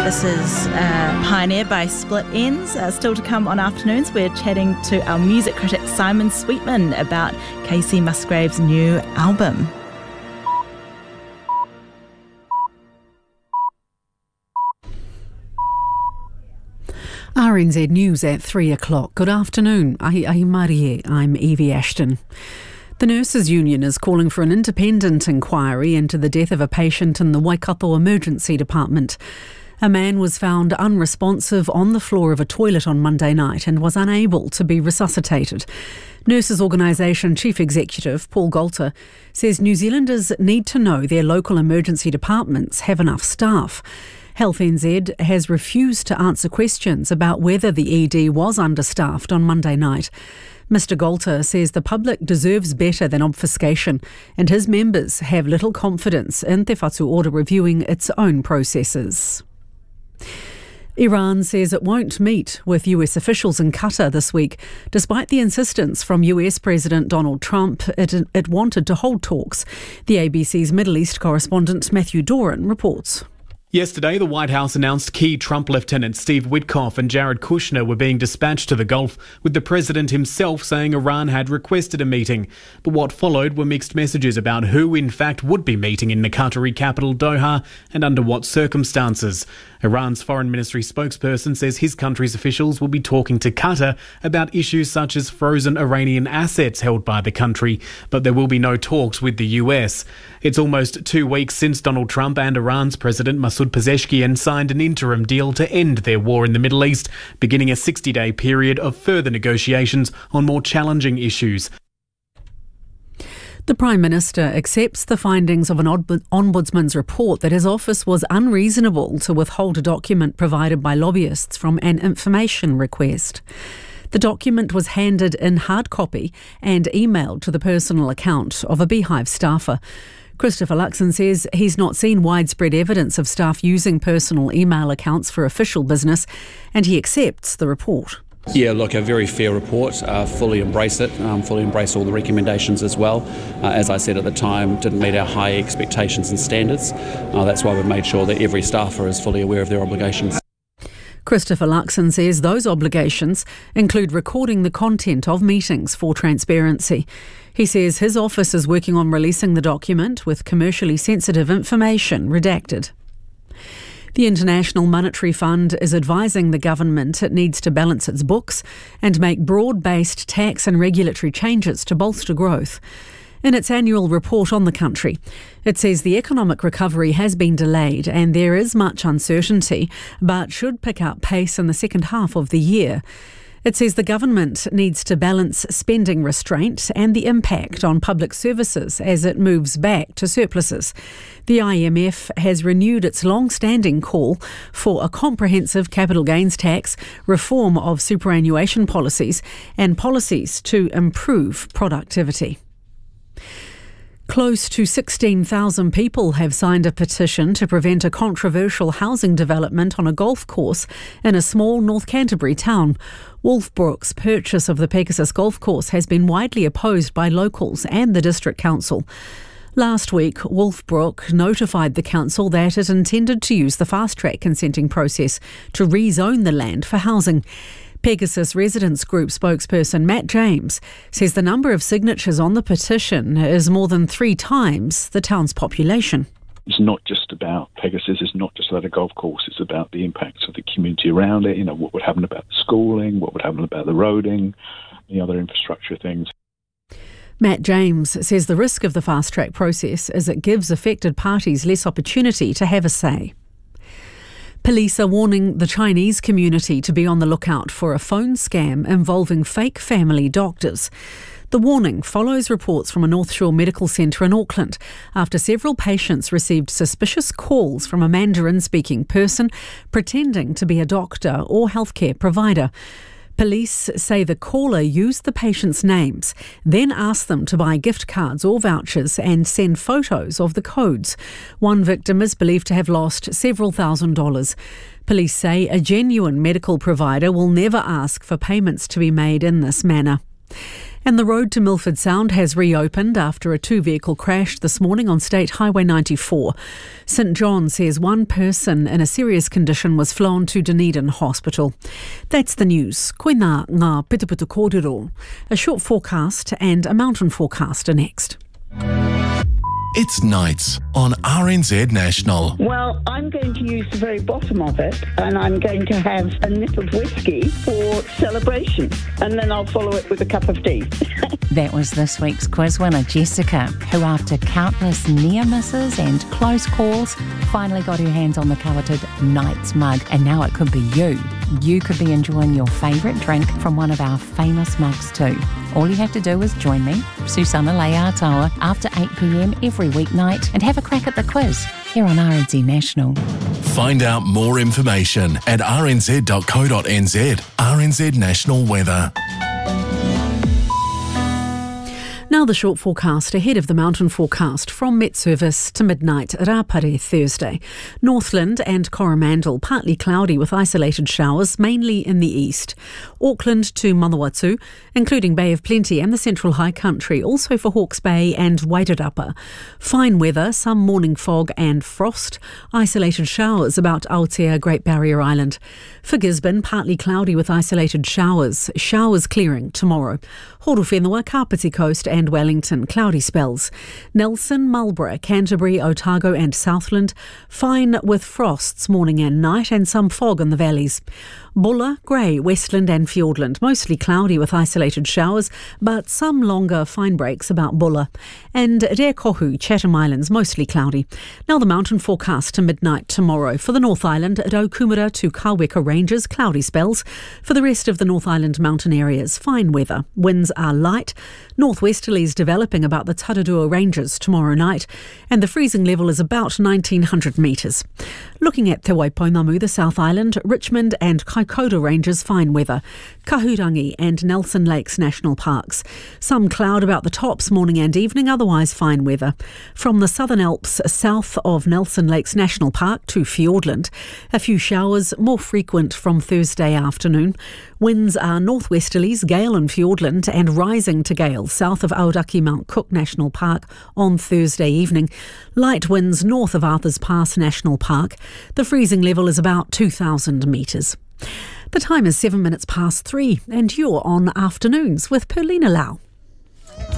services pioneered by Split Ends. Still to come on Afternoons, we're chatting to our music critic Simon Sweetman about Kacey Musgrave's new album. RNZ News at 3 o'clock. Good afternoon. I'm Evie Ashton. The Nurses Union is calling for an independent inquiry into the death of a patient in the Waikato Emergency Department. A man was found unresponsive on the floor of a toilet on Monday night and was unable to be resuscitated. Nurses Organisation Chief Executive Paul Golter says New Zealanders need to know their local emergency departments have enough staff. Health NZ has refused to answer questions about whether the ED was understaffed on Monday night. Mr Golter says the public deserves better than obfuscation, and his members have little confidence in Te Whatu Ora reviewing its own processes. Iran says it won't meet with US officials in Qatar this week, despite the insistence from US President Donald Trump it wanted to hold talks. The ABC's Middle East correspondent Matthew Doran reports. Yesterday, the White House announced key Trump lieutenants Steve Witkoff and Jared Kushner were being dispatched to the Gulf, with the president himself saying Iran had requested a meeting. But what followed were mixed messages about who in fact would be meeting in the Qatari capital Doha and under what circumstances. Iran's foreign ministry spokesperson says his country's officials will be talking to Qatar about issues such as frozen Iranian assets held by the country, but there will be no talks with the US. It's almost 2 weeks since Donald Trump and Iran's President Masoud Pezeshkian signed an interim deal to end their war in the Middle East, beginning a 60-day period of further negotiations on more challenging issues. The Prime Minister accepts the findings of an Ombudsman's report that his office was unreasonable to withhold a document provided by lobbyists from an information request. The document was handed in hard copy and emailed to the personal account of a Beehive staffer. Christopher Luxon says he's not seen widespread evidence of staff using personal email accounts for official business, and he accepts the report. Yeah, look, a very fair report. Fully embrace it. Fully embrace all the recommendations as well. As I said at the time, didn't meet our high expectations and standards. That's why we've made sure that every staffer is fully aware of their obligations. Christopher Luxon says those obligations include recording the content of meetings for transparency. He says his office is working on releasing the document with commercially sensitive information redacted. The International Monetary Fund is advising the government it needs to balance its books and make broad-based tax and regulatory changes to bolster growth. In its annual report on the country, it says the economic recovery has been delayed and there is much uncertainty, but should pick up pace in the second half of the year. It says the government needs to balance spending restraint and the impact on public services as it moves back to surpluses. The IMF has renewed its long-standing call for a comprehensive capital gains tax, reform of superannuation policies, and policies to improve productivity. Close to 16,000 people have signed a petition to prevent a controversial housing development on a golf course in a small North Canterbury town. Wolfbrook's purchase of the Pegasus golf course has been widely opposed by locals and the district council. Last week, Wolfbrook notified the council that it intended to use the fast-track consenting process to rezone the land for housing. Pegasus Residents Group spokesperson Matt James says the number of signatures on the petition is more than 3 times the town's population. It's not just about Pegasus, it's not just about a golf course, it's about the impacts of the community around it, what would happen about the schooling, what would happen about the roading, the other infrastructure things. Matt James says the risk of the fast-track process is it gives affected parties less opportunity to have a say. Police are warning the Chinese community to be on the lookout for a phone scam involving fake family doctors. The warning follows reports from a North Shore Medical Centre in Auckland after several patients received suspicious calls from a Mandarin-speaking person pretending to be a doctor or healthcare provider. Police say the caller used the patients' names, then asked them to buy gift cards or vouchers and send photos of the codes. One victim is believed to have lost several $1,000s. Police say a genuine medical provider will never ask for payments to be made in this manner. And the road to Milford Sound has reopened after a two-vehicle crash this morning on State Highway 94. St John says one person in a serious condition was flown to Dunedin Hospital. That's the news. Koina ngā pitupitu kōrero. A short forecast and a mountain forecast are next. It's nights on RNZ National. Well, I'm going to use the very bottom of it, and I'm going to have a nip of whiskey for celebration, and then I'll follow it with a cup of tea. That was this week's quiz winner, Jessica, who after countless near misses and close calls, finally got her hands on the coveted Knights mug, and now it could be you. You could be enjoying your favourite drink from one of our famous mugs too. All you have to do is join me, Susana Leatoa, after 8 p.m. every weeknight and have a crack at the quiz here on RNZ National. Find out more information at rnz.co.nz. RNZ National Weather. Now the short forecast ahead of the mountain forecast from Met Service to midnight Rapare Thursday. Northland and Coromandel partly cloudy with isolated showers mainly in the east. Auckland to Manawatu, including Bay of Plenty and the Central High Country, also for Hawke's Bay and Wairarapa. Fine weather, some morning fog and frost. Isolated showers about Aotea, Great Barrier Island. For Gisborne, partly cloudy with isolated showers. Showers clearing tomorrow. Horowhenua, Kapiti Coast and Wellington, cloudy spells. Nelson, Marlborough, Canterbury, Otago and Southland, fine with frosts morning and night and some fog in the valleys. Bulla, grey, Westland and Fiordland, mostly cloudy with isolated showers, but some longer fine breaks about Bulla. And Rekohu, Chatham Islands, mostly cloudy. Now the mountain forecast to midnight tomorrow. For the North Island, at Okumura to Kaweka Ranges, cloudy spells. For the rest of the North Island mountain areas, fine weather. Winds are light. Northwesterlies developing about the Tararua Ranges tomorrow night, and the freezing level is about 1,900 metres. Looking at Te Waipounamu, the South Island, Richmond and Kaikoura Ranges, fine weather. Kahurangi and Nelson Lakes National Parks. Some cloud about the tops morning and evening, otherwise fine weather. From the Southern Alps south of Nelson Lakes National Park to Fiordland, a few showers, more frequent from Thursday afternoon. Winds are northwesterlies, gale in Fiordland and rising to gale south of Aoraki Mount Cook National Park on Thursday evening. Light winds north of Arthur's Pass National Park. The freezing level is about 2,000 metres. The time is 7 minutes past 3 and you're on Afternoons with Perlina Lau.